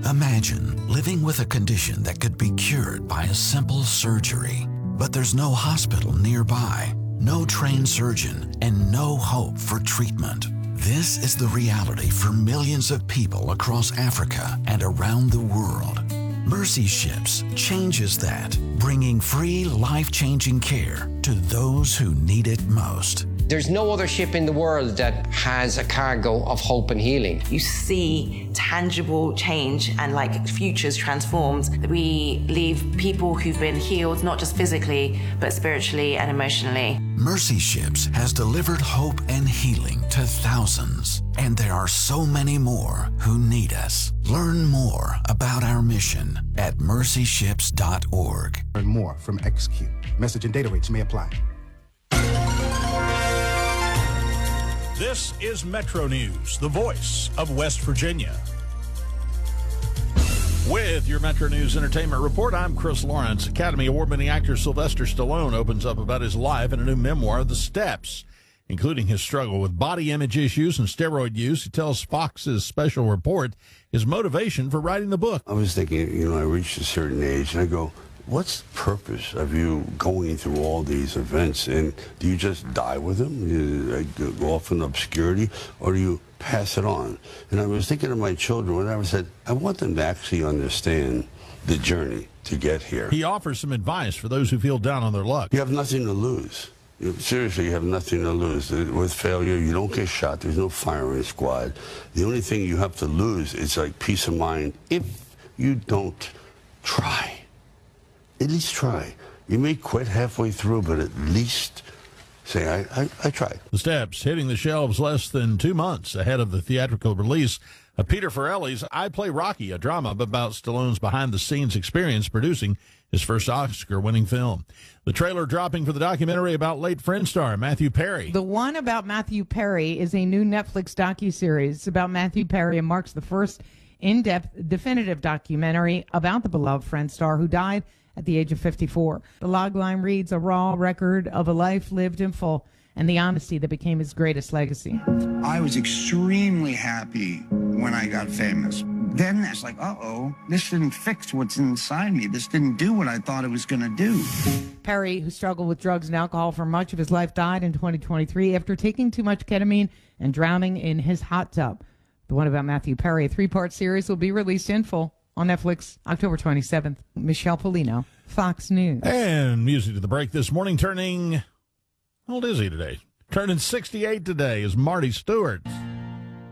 Imagine living with a condition that could be cured by a simple surgery, but there's no hospital nearby, no trained surgeon, and no hope for treatment. This is the reality for millions of people across Africa and around the world. Mercy Ships changes that, bringing free, life-changing care to those who need it most. There's no other ship in the world that has a cargo of hope and healing. You see tangible change and futures transformed. We leave people who've been healed, not just physically, but spiritually and emotionally. Mercy Ships has delivered hope and healing to thousands, and there are so many more who need us. Learn more about our mission at mercyships.org. Learn more from XQ. Message and data rates may apply. This is Metro News, the voice of West Virginia. With your Metro News Entertainment Report, I'm Chris Lawrence. Academy Award-winning actor Sylvester Stallone opens up about his life in a new memoir, The Steps, including his struggle with body image issues and steroid use. He tells Fox's special report his motivation for writing the book. I was thinking, I reached a certain age, and I go, what's the purpose of you going through all these events? And do you just die with them? You go off in obscurity? Or do you pass it on? And I was thinking of my children when I said, I want them to actually understand the journey to get here. He offers some advice for those who feel down on their luck. You have nothing to lose. Seriously, you have nothing to lose. With failure, you don't get shot. There's no firing squad. The only thing you have to lose is peace of mind if you don't try. At least try. You may quit halfway through, but at least say, I tried. The Steps hitting the shelves less than 2 months ahead of the theatrical release of Peter Farrelly's I Play Rocky, a drama about Stallone's behind-the-scenes experience producing his first Oscar-winning film. The trailer dropping for the documentary about late Friend star Matthew Perry. The one about Matthew Perry is a new Netflix docuseries about Matthew Perry and marks the first in-depth, definitive documentary about the beloved Friend star who died at the age of 54. The logline reads, a raw record of a life lived in full and the honesty that became his greatest legacy. I was extremely happy when I got famous. Then it's this didn't fix what's inside me. This didn't do what I thought it was going to do. Perry, who struggled with drugs and alcohol for much of his life, died in 2023 after taking too much ketamine and drowning in his hot tub. The one about Matthew Perry, a 3-part series, will be released in full on Netflix October 27th. Michelle Polino, Fox News. And music to the break this morning, how old is he today? Turning 68 today is Marty Stewart.